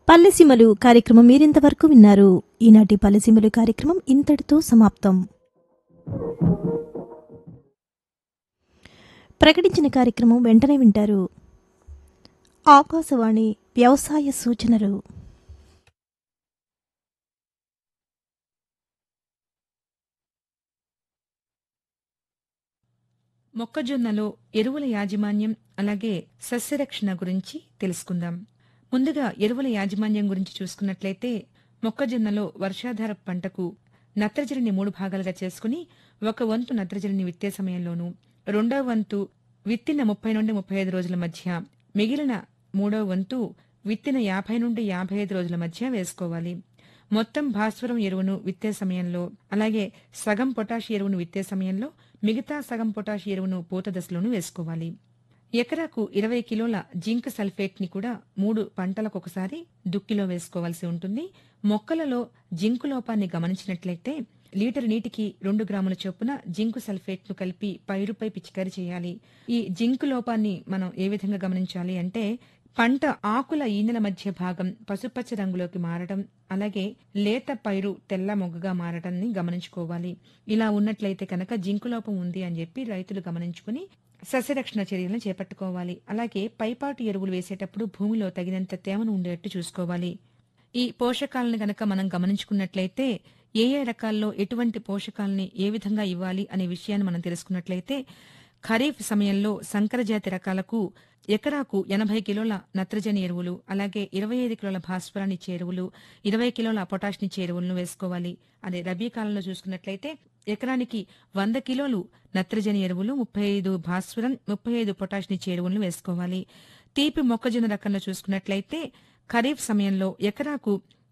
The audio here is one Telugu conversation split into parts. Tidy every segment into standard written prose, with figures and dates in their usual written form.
పల్లెసీమలు కార్యక్రమం మీరింతవరకు విన్నారు. ఈనాటి పల్లెసీమలు కార్యక్రమం ఇంతటితో సమాప్తం. ప్రకటించిన కార్యక్రమం వెంటనే వింటారు. ఆకాశవాణి వ్యవసాయ సూచనలు. మొక్కజొన్నలో ఎరువుల యాజమాన్యం అలాగే సస్యరక్షణ గురించి తెలుసుకుందాం. ముందుగా ఎరువుల యాజమాన్యం గురించి చూసుకున్నట్లయితే మొక్కజొన్నలో వర్షాధార పంటకు నత్రజనిని 3 భాగాలుగా చేసుకుని ఒక వంతు నత్రజనిని విత్తే సమయంలోనూ, రెండవ వంతు విత్తిన 30 నుండి 35 రోజుల మధ్య, మిగిలిన మూడవ వంతు విత్తిన 50 నుండి 55 రోజుల మధ్య వేసుకోవాలి. మొత్తం భాస్వరం ఎరువును విత్తే సమయంలో, అలాగే సగం పొటాష్ ఎరువును విత్తే సమయంలో మిగతా సగం పొటాష్ ఎరువును పూత దశలోనూ వేసుకోవాలి. ఎకరాకు 20 కిలోల జింక్ సల్ఫేట్ ని కూడా 3 పంటలకొకసారి దుక్కిలో వేసుకోవాల్సి ఉంటుంది. మొక్కలలో జింకు లోపాన్ని గమనించినట్లయితే లీటర్ నీటికి 2 గ్రాముల చొప్పున జింకు సల్ఫేట్ ను కలిపి పైరుపై పిచికారీ చేయాలి. ఈ జింకు లోపాన్ని మనం ఏ విధంగా గమనించాలి అంటే, పంట ఆకుల ఈనెల మధ్య భాగం పసుపచ్చ రంగులోకి మారడం, అలాగే లేత పైరు తెల్ల మొగ్గగా మారడాన్ని గమనించుకోవాలి. ఇలా ఉన్నట్లయితే కనుక జింకు లోపం ఉంది అని చెప్పి రైతులు గమనించుకుని సస్యరక్షణ చర్యలను చేపట్టుకోవాలి. అలాగే పైపాటు ఎరువులు వేసేటప్పుడు భూమిలో తగినంత తేమను ఉండేట్టు చూసుకోవాలి. ఈ పోషకాలను గనక మనం గమనించుకున్నట్లయితే ఏ ఏ రకాల్లో ఎటువంటి పోషకాలని ఏ విధంగా ఇవ్వాలి అనే విషయాన్ని మనం తెలుసుకున్నట్లయితే, ఖరీఫ్ సమయంలో సంకరజాతి రకాలకు ఎకరాకు 80 కిలోల నత్రజని ఎరువులు, అలాగే 25 కిలోల భాస్వరాన్నిచ్చే ఎరువులు, 20 కిలోల పొటాష్నిచ్చే ఎరువులను వేసుకోవాలి. అదే రబీ కాలంలో చూసుకున్నట్లయితే ఎకరానికి 100 కిలోలు నత్రజని ఎరువులు, 35 భాస్వరం, 35 పొటాష్నిచ్చే ఎరువులను వేసుకోవాలి. తీపి మొక్కజొన్న రకంలో చూసుకున్నట్లయితే ఖరీఫ్ సమయంలో ఎకరాకు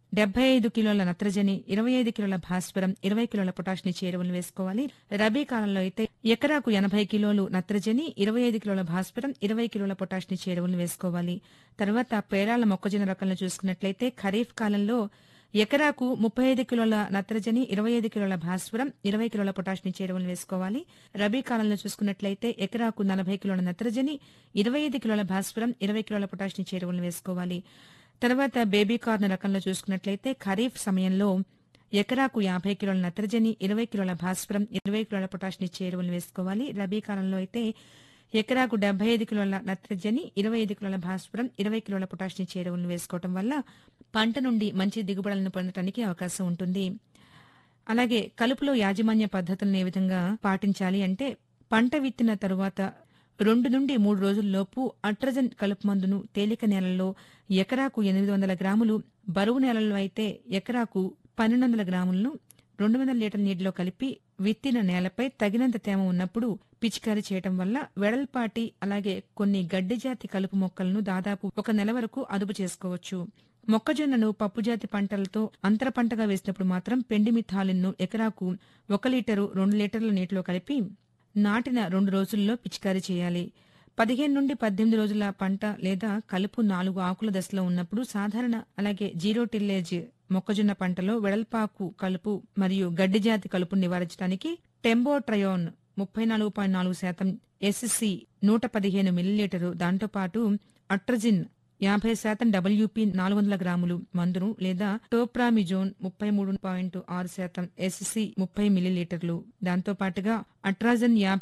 75 కిలోల నత్రజని, 25 కిలోల భాస్వరం, 20 కిలోల పొటాష్నిచ్చే ఎరువులను వేసుకోవాలి. రబీ కాలంలో అయితే ఎకరాకు 80 కిలోలు నత్రజని, 25 కిలోల భాస్వరం, 20 కిలోల పొటాష్నిచ్చే ఎరువులను వేసుకోవాలి. తర్వాత పేరాల మొక్కజొన్న రకంలో చూసుకున్నట్లయితే ఖరీఫ్ కాలంలో ఎకరాకు 35 కిలోల నత్రజని, 25 కిలోల భాస్వరం, 20 కిలోల పొటాష్నిచ్చే ఎరువులను వేసుకోవాలి. రబీ కాలంలో చూసుకున్నట్లయితే ఎకరాకు 40 కిలోల నత్రజని, 25 కిలోల భాస్వరం, 20 కిలోల పొటాష్నిచ్చే ఎరువులను వేసుకోవాలి. తర్వాత బేబీ కార్న్ రకంలో చూసుకున్నట్లయితే ఖరీఫ్ సమయంలో ఎకరాకు 50 కిలోల నత్రజని, 20 కిలోల భాస్వరం, 20 కిలోల పొటాష్నిచ్చే ఎరువులను వేసుకోవాలి. రబీ కాలంలో అయితే ఎకరాకు 75 కిలోల నత్రజని, 25 కిలోల భాస్వరం, 20 కిలోల పొటాష్నిచ్చే ఎరువులను వేసుకోవటం వల్ల పంట నుండి మంచి దిగుబడులను పొందడానికి అవకాశం ఉంటుంది. అలాగే కలుపులో యాజమాన్య పద్ధతులను ఏ విధంగా పాటించాలి అంటే, పంట విత్తిన తరువాత 2 నుండి 3 రోజుల్లోపు అట్రజన్ కలుపు మందును తేలిక నేలల్లో ఎకరాకు 800 గ్రాములు, బరువు నేలల్లో అయితే ఎకరాకు 1200 గ్రాములను 200 లీటర్ల నీటిలో కలిపి విత్తిన నేలపై తగినంత తేమ ఉన్నప్పుడు పిచికారీ చేయటం వల్ల వెడల్పాటి అలాగే కొన్ని గడ్డి జాతి కలుపు మొక్కలను దాదాపు 1 నెల వరకు అదుపు చేసుకోవచ్చు. మొక్కజొన్నను పప్పుజాతి పంటలతో అంతర పంటగా వేసినప్పుడు మాత్రం పెండిమిథాలిన్ను ఎకరాకు 1 లీటరు 2 లీటర్ల నీటిలో కలిపి నాటిన 2 రోజుల్లో పిచికారీ చేయాలి. 15 నుండి 18 రోజుల పంట లేదా కలుపు 4 ఆకుల దశలో ఉన్నప్పుడు సాధారణ అలాగే జీరో టిల్లేజ్ మొక్కజొన్న పంటలో వెడల్పాకు కలుపు మరియు గడ్డి జాతి కలుపును నివారించడానికి టెంబోట్రయోన్ 34.4%, ఎస్సి 115 మిల్లీలీటరు, దాంతోపాటు అట్రజిన్ 50% WP 400 గ్రాములు మందును లేదా టోప్రామిజోన్ 33.6%, ఎస్సి 30 మిల్లీలీటర్లు, దాంతోపాటుగా అట్రాజన్